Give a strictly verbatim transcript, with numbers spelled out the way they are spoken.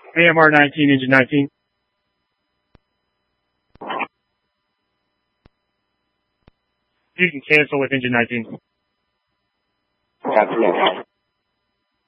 A M R nineteen, engine nineteen. You can cancel with engine nineteen. Cancellation.